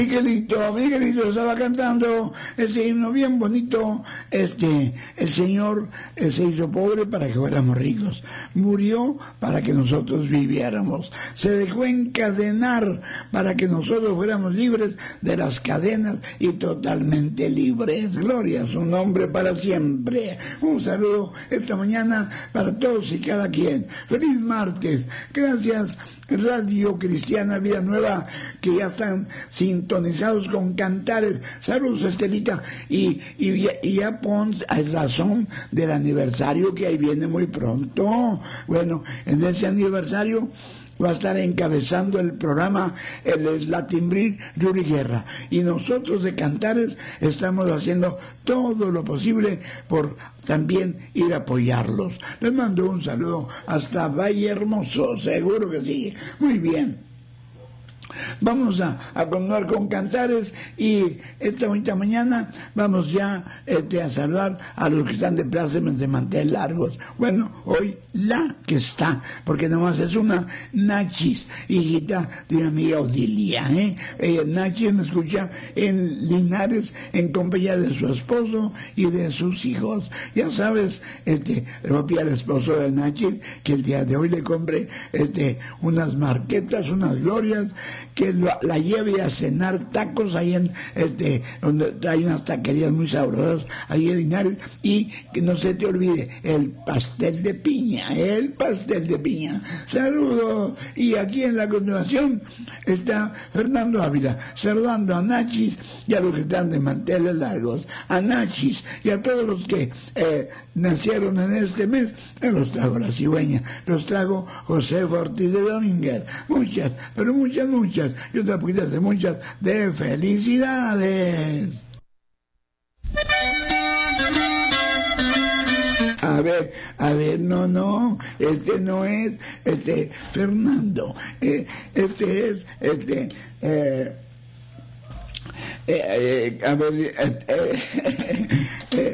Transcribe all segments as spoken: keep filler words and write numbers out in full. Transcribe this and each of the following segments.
Miguelito, Miguelito estaba cantando ese himno bien bonito. Este, el Señor eh, se hizo pobre para que fuéramos ricos, murió para que nosotros viviéramos, se dejó encadenar para que nosotros fuéramos libres de las cadenas y totalmente libres. Gloria a su nombre para siempre. Un saludo esta mañana para todos y cada quien. Feliz martes. Gracias Radio Cristiana Vida Nueva, que ya están sintonizados con Cantares. Saludos, Estelita, y, y, y ya pon a razón del aniversario que ahí viene muy pronto. Bueno, en ese aniversario va a estar encabezando el programa el Latimbril Yuri Guerra, y nosotros de Cantares estamos haciendo todo lo posible por también ir a apoyarlos. Les mando un saludo hasta Valle Hermoso, seguro que sí. Muy bien. Vamos a, a continuar con Cantares, y esta bonita mañana vamos ya este, a saludar a los que están de plácemes de mantel largos. Bueno, hoy la que está, porque nomás es una, Nachis, hijita de una amiga Odilia, ¿eh? Ella, Nachis, me escucha en Linares en compañía de su esposo y de sus hijos. Ya sabes, este, le voy a pedir al esposo de Nachis que el día de hoy le compre este, unas marquetas, unas glorias, que lo, la lleve a cenar tacos ahí en este, donde hay unas taquerías muy sabrosas ahí en Linares, y que no se te olvide el pastel de piña, el pastel de piña. Saludos. Y aquí en la continuación está Fernando Ávila saludando a Nachis y a los que están de manteles largos, a Nachis y a todos los que eh, nacieron en este mes. Me los trago la cigüeña, los trago José Ortiz de Domínguez. Muchas, pero muchas, muchas, y otras poquitas de muchas, de felicidades. A ver, a ver, no, no, este no es, este, Fernando, eh, este es, este, eh, eh, eh, a ver, eh, eh, eh,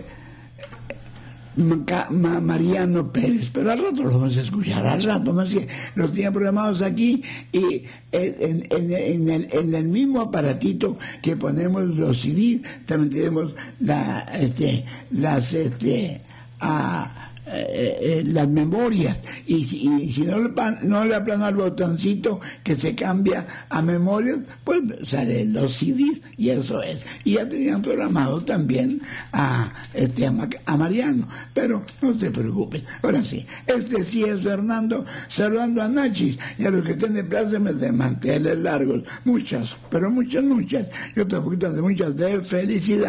Mariano Pérez, pero al rato lo vamos a escuchar, al rato, más que los tenía programados aquí, y en, en, en, el, en el mismo aparatito que ponemos los C D, también tenemos la, este, las, este, a, Eh, eh, las memorias, y, y si no le, no le aplana el botoncito que se cambia a memorias, pues salen los C Ds, y eso es. Y ya tenían programado también a este a, a Mariano, pero no se preocupen. Ahora sí, este sí es Fernando saludando a Nachis y a los que tienen plácemes de manteles largos, muchas, pero muchas, muchas, y otras poquitas de muchas de felicidad.